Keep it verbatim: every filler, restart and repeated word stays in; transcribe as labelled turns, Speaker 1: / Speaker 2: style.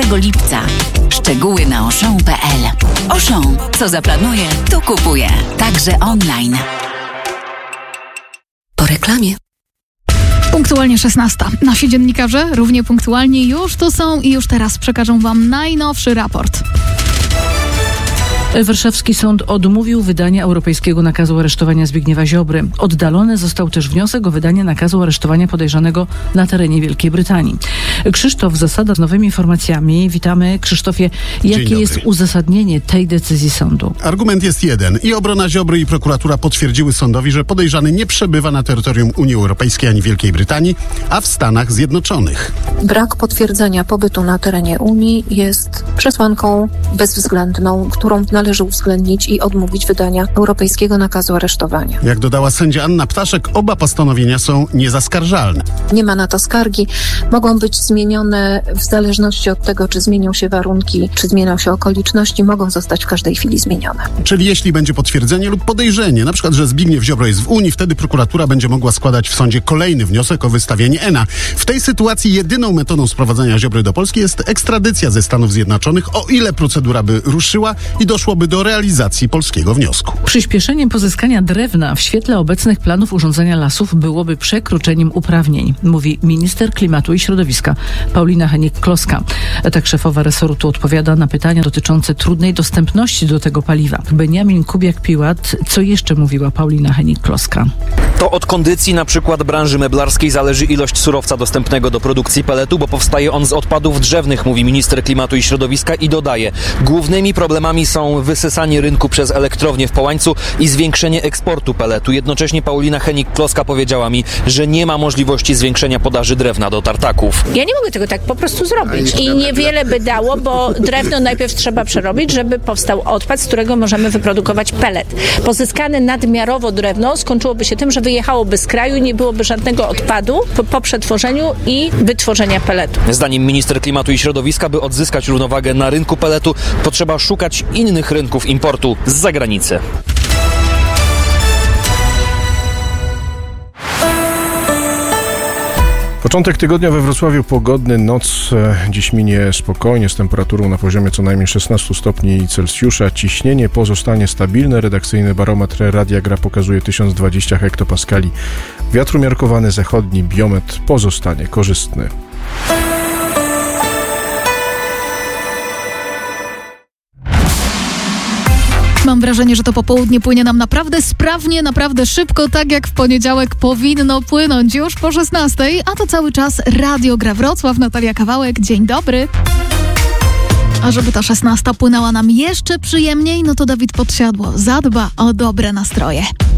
Speaker 1: pierwszego lipca. Szczegóły na auchan kropka p l. Auchan. Co zaplanuje, to kupuje. Także online.
Speaker 2: Po reklamie.
Speaker 3: Punktualnie szesnasta. Nasi dziennikarze równie punktualni już tu są i już teraz przekażą Wam najnowszy raport.
Speaker 4: Warszawski sąd odmówił wydania europejskiego nakazu aresztowania Zbigniewa Ziobry. Oddalony został też wniosek o wydanie nakazu aresztowania podejrzanego na terenie Wielkiej Brytanii. Krzysztof Zasada z nowymi informacjami. Witamy. Krzysztofie, jakie jest uzasadnienie tej decyzji sądu?
Speaker 5: Argument jest jeden. I obrona Ziobry i prokuratura potwierdziły sądowi, że podejrzany nie przebywa na terytorium Unii Europejskiej ani Wielkiej Brytanii, a w Stanach Zjednoczonych.
Speaker 6: Brak potwierdzenia pobytu na terenie Unii jest przesłanką bezwzględną, którą należy uwzględnić i odmówić wydania europejskiego nakazu aresztowania.
Speaker 5: Jak dodała sędzia Anna Ptaszek, oba postanowienia są niezaskarżalne.
Speaker 6: Nie ma na to skargi. Mogą być zmienione w zależności od tego, czy zmienią się warunki, czy zmienią się okoliczności, mogą zostać w każdej chwili zmienione.
Speaker 5: Czyli jeśli będzie potwierdzenie lub podejrzenie, na przykład, że Zbigniew Ziobro jest w Unii, wtedy prokuratura będzie mogła składać w sądzie kolejny wniosek o wystawienie E N A. W tej sytuacji jedyną metodą sprowadzenia Ziobry do Polski jest ekstradycja ze Stanów Zjednoczonych, o ile procedura by ruszyła i doszłoby do realizacji polskiego wniosku.
Speaker 4: Przyspieszeniem pozyskania drewna w świetle obecnych planów urządzenia lasów byłoby przekroczeniem uprawnień, mówi minister klimatu i środowiska Paulina Hennig-Kloska. Tak szefowa resortu odpowiada na pytania dotyczące trudnej dostępności do tego paliwa. Beniamin Kubiak-Piłat, co jeszcze mówiła Paulina Hennig-Kloska?
Speaker 7: To od kondycji na przykład branży meblarskiej zależy ilość surowca dostępnego do produkcji peletu, bo powstaje on z odpadów drzewnych, mówi minister klimatu i środowiska i dodaje: głównymi problemami są wysysanie rynku przez elektrownię w Połańcu i zwiększenie eksportu peletu. Jednocześnie Paulina Hennig-Kloska powiedziała mi, że nie ma możliwości zwiększenia podaży drewna do tartaków.
Speaker 8: Ja nie mogę tego tak po prostu zrobić i niewiele by dało, bo drewno najpierw trzeba przerobić, żeby powstał odpad, z którego możemy wyprodukować pelet. Pozyskane nadmiarowo drewno skończyłoby się tym, że wyjechałoby z kraju i nie byłoby żadnego odpadu po, po przetworzeniu i wytworzenia peletu.
Speaker 7: Zdaniem minister klimatu i środowiska, by odzyskać równowagę na rynku peletu, potrzeba szukać innych rynków importu z zagranicy.
Speaker 9: Początek tygodnia we Wrocławiu pogodny, noc dziś minie spokojnie z temperaturą na poziomie co najmniej szesnaście stopni Celsjusza. Ciśnienie pozostanie stabilne. Redakcyjny barometr Radia Gra pokazuje tysiąc dwadzieścia hektopaskali. Wiatr umiarkowany zachodni, biometr pozostanie korzystny.
Speaker 3: Mam wrażenie, że to popołudnie płynie nam naprawdę sprawnie, naprawdę szybko, tak jak w poniedziałek powinno płynąć już po szesnastej, a to cały czas Radio Gra Wrocław. Natalia Kawałek, dzień dobry. A żeby ta szesnasta płynęła nam jeszcze przyjemniej, no to Dawid Podsiadło zadba o dobre nastroje.